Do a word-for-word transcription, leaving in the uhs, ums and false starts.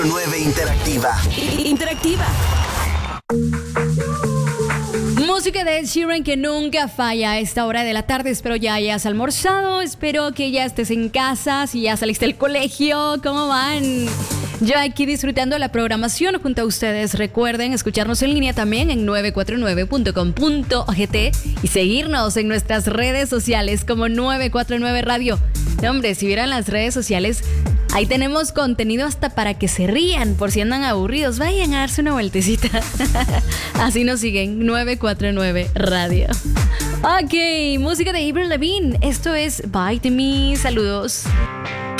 nueve Interactiva. Interactiva. Música de Ed Sheeran que nunca falla a esta hora de la tarde. Espero ya hayas almorzado, espero que ya estés en casa, si ya saliste del colegio, ¿cómo van? Yo aquí disfrutando la programación junto a ustedes. Recuerden escucharnos en línea también en nueve cuatro nueve punto com punto o g t y seguirnos en nuestras redes sociales como nueve cuatro nueve Radio. No, hombre, si vieran las redes sociales, ahí tenemos contenido hasta para que se rían. Por si andan aburridos, vayan a darse una vueltecita. Así nos siguen, nueve cuatro nueve Radio. Ok, música de Avril Lavigne. Esto es Bye to Me. Saludos.